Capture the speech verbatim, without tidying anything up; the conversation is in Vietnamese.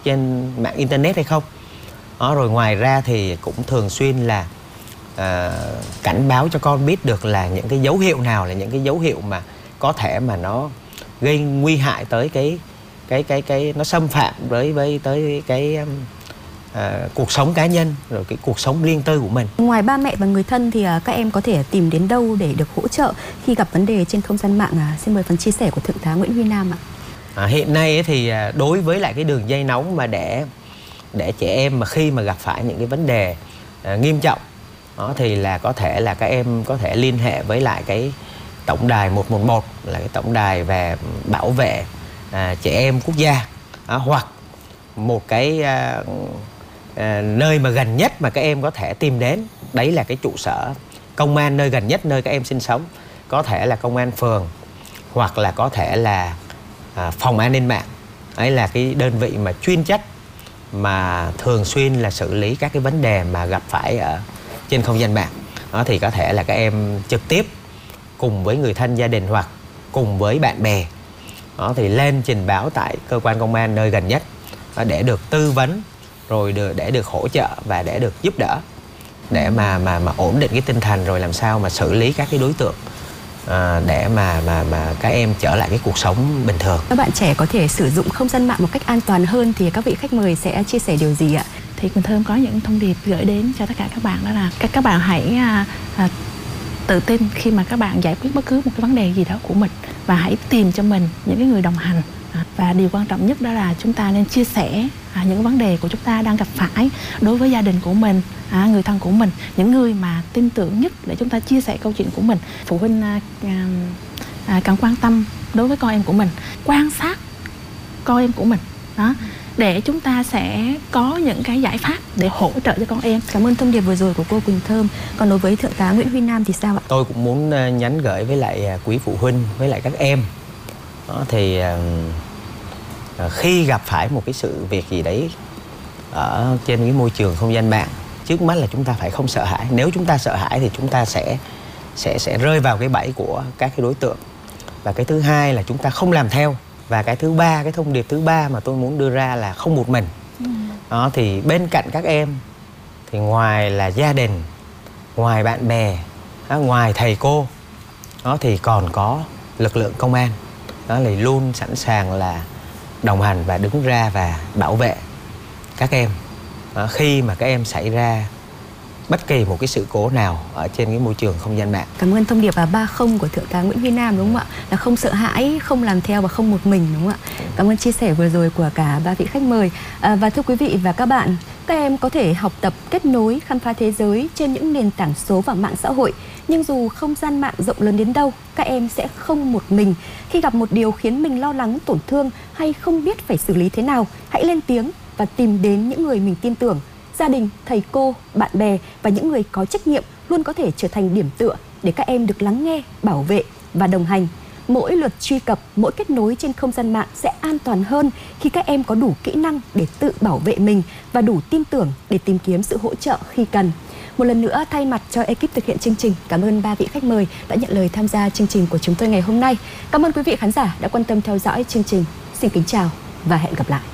trên mạng internet hay không. Đó, rồi ngoài ra thì cũng thường xuyên là à, cảnh báo cho con biết được là những cái dấu hiệu nào là những cái dấu hiệu mà có thể mà nó gây nguy hại tới cái cái cái cái nó xâm phạm với với tới cái à, cuộc sống cá nhân, rồi cái cuộc sống riêng tư của mình. Ngoài ba mẹ và người thân thì à, các em có thể tìm đến đâu để được hỗ trợ khi gặp vấn đề trên không gian mạng? À, xin mời phần chia sẻ của Thượng tá Nguyễn Huy Nam ạ. À, hiện nay ấy thì đối với lại cái đường dây nóng mà để để trẻ em mà khi mà gặp phải những cái vấn đề à, nghiêm trọng đó, thì là có thể là các em có thể liên hệ với lại cái tổng đài một một một, là cái tổng đài về bảo vệ à, trẻ em quốc gia, à, hoặc một cái à, à, nơi mà gần nhất mà các em có thể tìm đến, đấy là cái trụ sở công an nơi gần nhất nơi các em sinh sống, có thể là công an phường hoặc là có thể là à, phòng an ninh mạng. Đấy là cái đơn vị mà chuyên trách mà thường xuyên là xử lý các cái vấn đề mà gặp phải ở trên không gian mạng. Đó thì có thể là các em trực tiếp cùng với người thân gia đình hoặc cùng với bạn bè đó thì lên trình báo tại cơ quan công an nơi gần nhất để được tư vấn, rồi được, để được hỗ trợ và để được giúp đỡ để mà mà mà ổn định cái tinh thần, rồi làm sao mà xử lý các cái đối tượng à, để mà mà mà các em trở lại cái cuộc sống bình thường. Các bạn trẻ có thể sử dụng không gian mạng một cách an toàn hơn thì các vị khách mời sẽ chia sẻ điều gì ạ? Thì Quỳnh Thơm có những thông điệp gửi đến cho tất cả các bạn, đó là các các bạn hãy à, à, tự tin khi mà các bạn giải quyết bất cứ một cái vấn đề gì đó của mình, và hãy tìm cho mình những cái người đồng hành. À, và điều quan trọng nhất đó là chúng ta nên chia sẻ à, những vấn đề của chúng ta đang gặp phải đối với gia đình của mình, à, người thân của mình, những người mà tin tưởng nhất để chúng ta chia sẻ câu chuyện của mình. Phụ huynh à, à, cần quan tâm đối với con em của mình, quan sát con em của mình đó, để chúng ta sẽ có những cái giải pháp để hỗ trợ cho con em. Cảm ơn thông điệp vừa rồi của cô Quỳnh Thơm. Còn đối với Thượng tá Nguyễn Huy Nam thì sao ạ? Tôi cũng muốn nhắn gửi với lại quý phụ huynh, với lại các em đó, thì khi gặp phải một cái sự việc gì đấy ở trên cái môi trường không gian mạng, trước mắt là chúng ta phải không sợ hãi. Nếu chúng ta sợ hãi thì chúng ta sẽ sẽ sẽ rơi vào cái bẫy của các cái đối tượng. Và cái thứ hai là chúng ta không làm theo. Và cái thứ ba, cái thông điệp thứ ba mà tôi muốn đưa ra là không một mình. Ừ. Đó thì bên cạnh các em thì ngoài là gia đình, ngoài bạn bè, đó, ngoài thầy cô, đó thì còn có lực lượng công an. Đó là luôn sẵn sàng là đồng hành và đứng ra và bảo vệ các em đó, khi mà các em xảy ra bất kỳ một cái sự cố nào ở trên cái môi trường không gian mạng. Cảm ơn thông điệp và ba không của Thượng tá Nguyễn Huy Nam, đúng không ạ? Là không sợ hãi, không làm theo và không một mình, đúng không ạ? Cảm ơn chia sẻ vừa rồi của cả ba vị khách mời. À, và thưa quý vị và các bạn, các em có thể học tập, kết nối, khám phá thế giới trên những nền tảng số và mạng xã hội. Nhưng dù không gian mạng rộng lớn đến đâu, các em sẽ không một mình. Khi gặp một điều khiến mình lo lắng, tổn thương hay không biết phải xử lý thế nào, hãy lên tiếng và tìm đến những người mình tin tưởng. Gia đình, thầy cô, bạn bè và những người có trách nhiệm luôn có thể trở thành điểm tựa để các em được lắng nghe, bảo vệ và đồng hành. Mỗi lượt truy cập, mỗi kết nối trên không gian mạng sẽ an toàn hơn khi các em có đủ kỹ năng để tự bảo vệ mình và đủ tin tưởng để tìm kiếm sự hỗ trợ khi cần. Một lần nữa, thay mặt cho ekip thực hiện chương trình, cảm ơn ba vị khách mời đã nhận lời tham gia chương trình của chúng tôi ngày hôm nay. Cảm ơn quý vị khán giả đã quan tâm theo dõi chương trình. Xin kính chào và hẹn gặp lại.